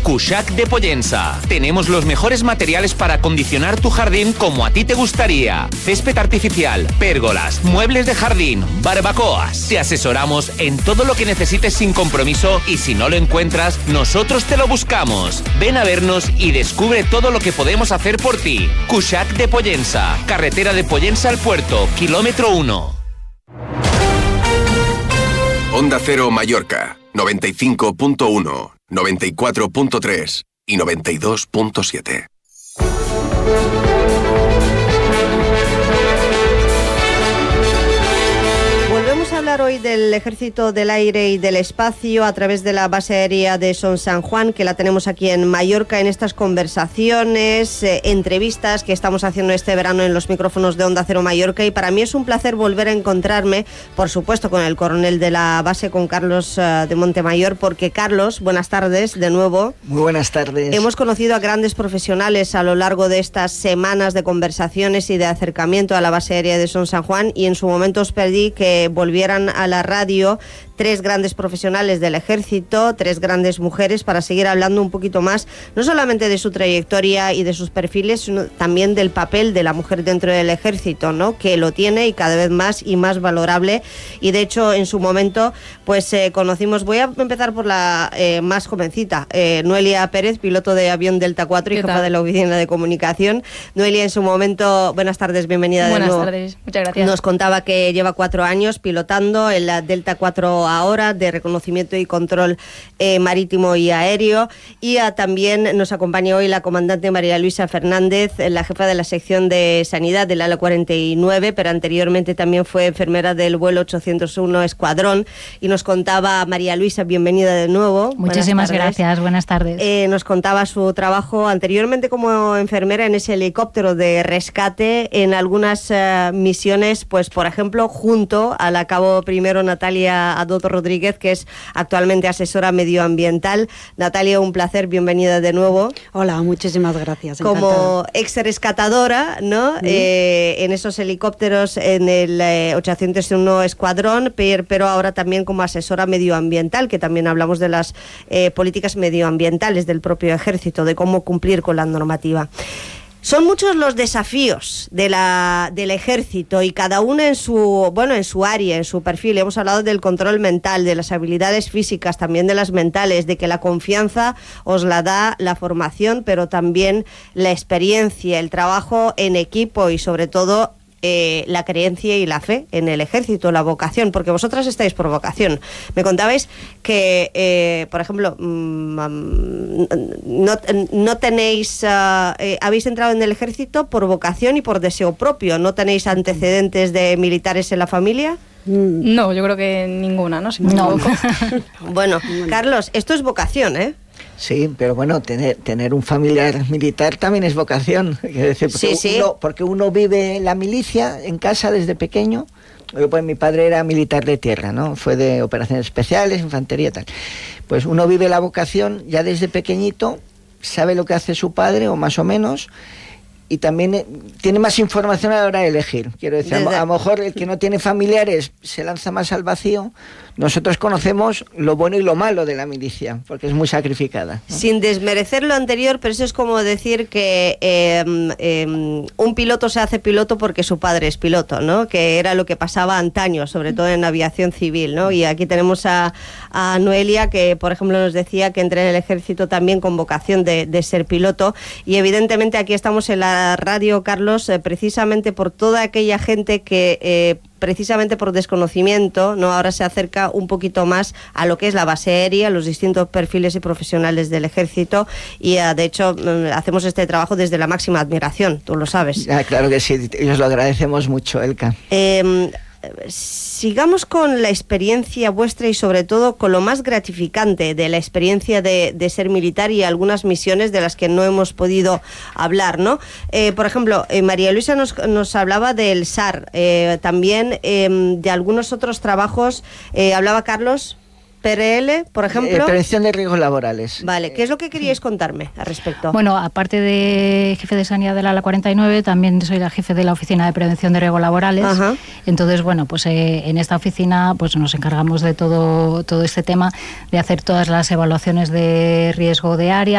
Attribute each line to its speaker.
Speaker 1: Cuixac de Pollença. Tenemos los mejores materiales para acondicionar tu jardín como a ti te gustaría. Césped artificial, pérgolas, muebles de jardín, barbacoas. Te asesoramos en todo lo que necesites sin compromiso y si no lo encuentras, nosotros te lo buscamos. Ven a vernos y descubre todo lo que podemos hacer por ti. Cuixac de Pollença, carretera de Pollença al puerto, kilómetro 1.
Speaker 2: Onda Cero Mallorca, 95.1, 94.3 y 92.7.
Speaker 3: Volvemos a hablar hoy del Ejército del Aire y del Espacio a través de la base aérea de Son San Juan, que la tenemos aquí en Mallorca, en estas conversaciones, entrevistas que estamos haciendo este verano en los micrófonos de Onda Cero Mallorca, y para mí es un placer volver a encontrarme, por supuesto, con el coronel de la base, con Carlos de Montemayor, porque Carlos, buenas tardes de nuevo.
Speaker 4: Muy buenas tardes.
Speaker 3: Hemos conocido a grandes profesionales a lo largo de estas semanas de conversaciones y de acercamiento a la base aérea de Son San Juan, y en su momento os pedí que volvieran a la radio 3 grandes profesionales del Ejército, 3 grandes mujeres, para seguir hablando un poquito más, no solamente de su trayectoria y de sus perfiles, sino también del papel de la mujer dentro del Ejército, ¿no? Que lo tiene y cada vez más y más valorable. Y de hecho, en su momento, pues conocimos, voy a empezar por la más jovencita, Noelia Pérez, piloto de avión Delta 4 y jefa de la oficina de comunicación. Noelia, en su momento, buenas tardes, bienvenida de nuevo.
Speaker 5: Buenas tardes, muchas gracias.
Speaker 3: Nos contaba que lleva 4 años pilotando el Delta 4 ahora, de reconocimiento y control marítimo y aéreo, y también nos acompaña hoy la comandante María Luisa Fernández, la jefa de la sección de sanidad del ala 49, pero anteriormente también fue enfermera del vuelo 801 Escuadrón, y nos contaba, María Luisa, bienvenida de nuevo.
Speaker 5: Muchísimas gracias, buenas tardes.
Speaker 3: Nos contaba su trabajo anteriormente como enfermera en ese helicóptero de rescate en algunas misiones, pues por ejemplo junto a la cabo primero Natalia Adot Rodríguez, que es actualmente asesora medioambiental. Natalia, un placer, bienvenida de nuevo.
Speaker 6: Hola, muchísimas gracias.
Speaker 3: Como ex rescatadora, ¿no? En esos helicópteros en el 801 Escuadrón, pero ahora también como asesora medioambiental, que también hablamos de las políticas medioambientales del propio Ejército, de cómo cumplir con la normativa. Son muchos los desafíos del Ejército, y cada uno en su área, en su perfil. Hemos hablado del control mental, de las habilidades físicas, también de las mentales, de que la confianza os la da la formación, pero también la experiencia, el trabajo en equipo y sobre todo la creencia y la fe en el Ejército, la vocación, porque vosotras estáis por vocación. Me contabais que, por ejemplo, no tenéis, habéis entrado en el Ejército por vocación y por deseo propio. ¿No tenéis antecedentes de militares en la familia?
Speaker 5: No, yo creo que ninguna, ¿no? Si me equivoco.
Speaker 3: Bueno, Carlos, esto es vocación, ¿eh?
Speaker 4: Sí, pero bueno, tener un familiar militar también es vocación. Decir, porque uno vive la milicia en casa desde pequeño. Pues mi padre era militar de tierra, ¿no? Fue de operaciones especiales, infantería, tal. Pues uno vive la vocación ya desde pequeñito, sabe lo que hace su padre, o más o menos, y también tiene más información a la hora de elegir. Quiero decir, a lo mejor el que no tiene familiares se lanza más al vacío. Nosotros conocemos lo bueno y lo malo de la milicia, porque es muy sacrificada, ¿no?
Speaker 3: Sin desmerecer lo anterior, pero eso es como decir que un piloto se hace piloto porque su padre es piloto, ¿no? Que era lo que pasaba antaño, sobre todo en aviación civil, ¿no? Y aquí tenemos a Noelia, que por ejemplo nos decía que entra en el Ejército también con vocación de ser piloto, y evidentemente aquí estamos en la radio, Carlos, precisamente por toda aquella gente que precisamente por desconocimiento, ¿no? Ahora se acerca un poquito más a lo que es la base aérea, los distintos perfiles y profesionales del Ejército, y de hecho hacemos este trabajo desde la máxima admiración, tú lo sabes.
Speaker 4: Claro que sí, y os lo agradecemos mucho, Elka.
Speaker 3: Sigamos con la experiencia vuestra y sobre todo con lo más gratificante de la experiencia de ser militar y algunas misiones de las que no hemos podido hablar, ¿no? Por ejemplo, María Luisa nos hablaba del SAR, también de algunos otros trabajos, hablaba Carlos. PRL, por ejemplo.
Speaker 4: Prevención de riesgos laborales.
Speaker 3: Vale, ¿qué es lo que queríais contarme al respecto?
Speaker 5: Bueno, aparte de jefe de sanidad del ala 49, también soy la jefe de la oficina de prevención de riesgos laborales. Ajá. Entonces, bueno, pues en esta oficina pues nos encargamos de todo este tema, de hacer todas las evaluaciones de riesgo de área,